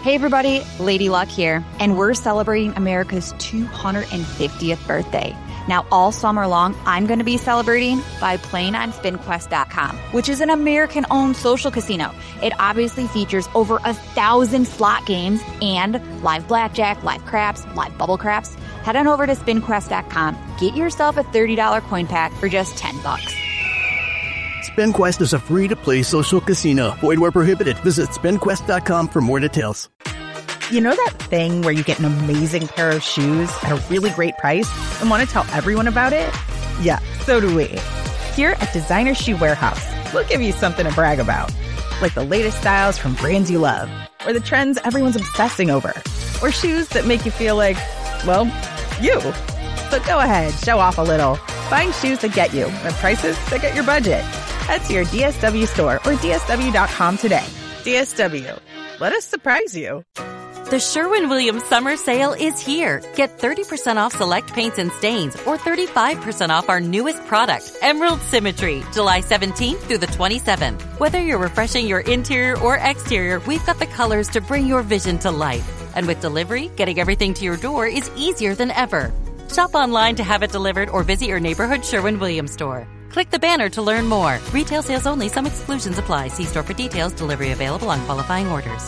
Hey everybody, Lady Luck here, and we're celebrating America's 250th birthday. Now all summer long, I'm going to be celebrating by playing on SpinQuest.com, which is an American-owned social casino. It obviously features over 1,000 slot games and live blackjack, live craps, live bubble craps. Head on over to SpinQuest.com, get yourself a $30 coin pack for just $10. SpinQuest is a free-to-play social casino. Void where prohibited. Visit SpinQuest.com for more details. You know that thing where you get an amazing pair of shoes at a really great price and want to tell everyone about it? Yeah, so do we. Here at Designer Shoe Warehouse, we'll give you something to brag about. Like the latest styles from brands you love, or the trends everyone's obsessing over, or shoes that make you feel like, well, you. So go ahead, show off a little. Find shoes that get you at prices that get your budget. Head to your DSW store or DSW.com today. DSW. Let us surprise you. The Sherwin-Williams Summer Sale is here. Get 30% off select paints and stains or 35% off our newest product, Emerald Symmetry, July 17th through the 27th. Whether you're refreshing your interior or exterior, we've got the colors to bring your vision to life. And with delivery, getting everything to your door is easier than ever. Shop online to have it delivered or visit your neighborhood Sherwin-Williams store. Click the banner to learn more. Retail sales only. Some exclusions apply. See store for details. Delivery available on qualifying orders.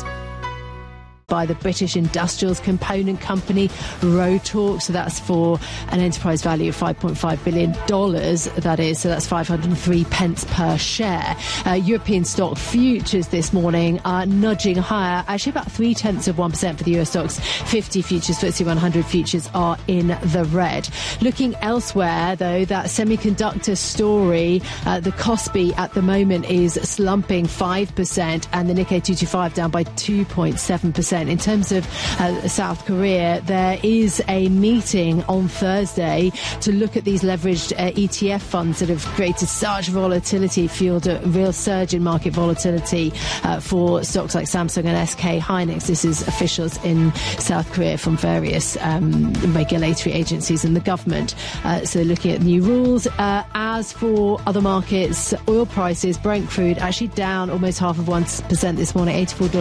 By the British Industrials Component Company, Rotork. So that's for an enterprise value of $5.5 billion, that is. So that's 503 pence per share. European stock futures this morning are nudging higher, actually about 0.3% for the Euro Stocks 50 futures. FTSE 100 futures are in the red. Looking elsewhere, though, that semiconductor story, the Kospi at the moment is slumping 5%, and the Nikkei 225 down by 2.7%. In terms of South Korea, there is a meeting on Thursday to look at these leveraged ETF funds that have created such volatility, fueled a real surge in market volatility for stocks like Samsung and SK Hynix. This is officials in South Korea from various regulatory agencies and the government. So looking at new rules. As for other markets, oil prices, Brent crude actually down almost 0.5% this morning,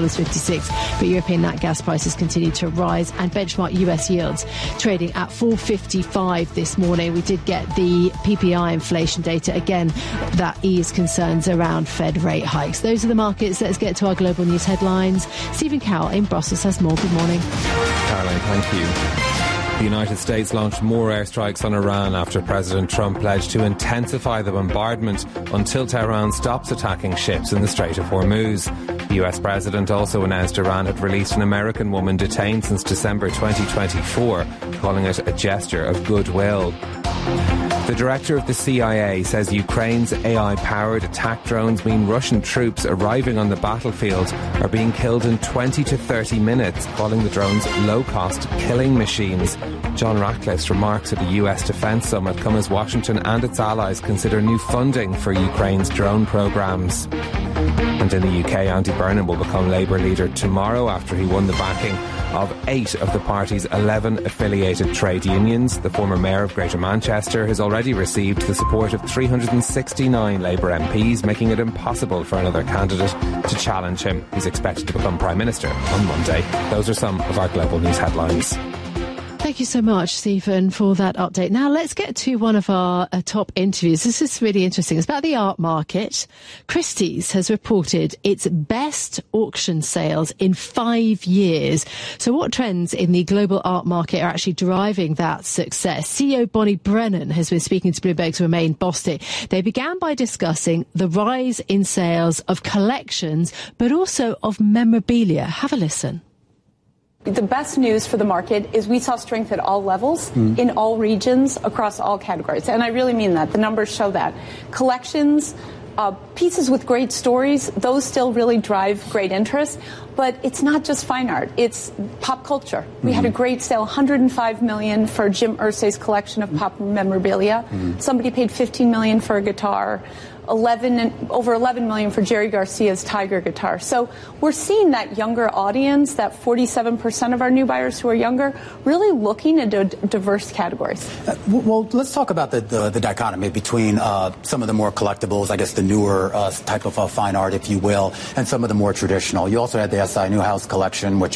$84.56, but European nat gas prices continue to rise, and benchmark US yields trading at 4.55 this morning. We did get the PPI inflation data again that eased concerns around Fed rate hikes. Those are the markets. Let's get to our global news headlines. Stephen Cowell in Brussels has more. Good morning. Caroline, thank you. The United States launched more airstrikes on Iran after President Trump pledged to intensify the bombardment until Tehran stops attacking ships in the Strait of Hormuz. The US president also announced Iran had released an American woman detained since December 2024, calling it a gesture of goodwill. The director of the CIA says Ukraine's AI-powered attack drones mean Russian troops arriving on the battlefield are being killed in 20 to 30 minutes, calling the drones low-cost killing machines. John Ratcliffe's remarks at the US Defence Summit come as Washington and its allies consider new funding for Ukraine's drone programmes. And in the UK, Andy Burnham will become Labour leader tomorrow after he won the backing of 8 of the party's 11 affiliated trade unions. The former mayor of Greater Manchester has already received the support of 369 Labour MPs, making it impossible for another candidate to challenge him. He's expected to become Prime Minister on Monday. Those are some of our global news headlines. Thank you so much, Stephen, for that update. Now, let's get to one of our top interviews. This is really interesting. It's about the art market. Christie's has reported its best auction sales in 5 years. So what trends in the global art market are actually driving that success? CEO Bonnie Brennan has been speaking to Bloomberg's Romain Bostick. They began by discussing the rise in sales of collections, but also of memorabilia. Have a listen. The best news for the market is we saw strength at all levels, in all regions, across all categories. And I really mean that. The numbers show that. Collections, pieces with great stories, those still really drive great interest. But it's not just fine art. It's pop culture. We had a great sale, $105 million for Jim Irsay's collection of pop memorabilia. Somebody paid $15 million for a guitar. Over 11 million for Jerry Garcia's Tiger guitar. So we're seeing that younger audience, that 47% of our new buyers who are younger, really looking at diverse categories. Well, let's talk about the dichotomy between some of the more collectibles, I guess the newer type of fine art, if you will, and some of the more traditional. You also had the SI Newhouse collection, which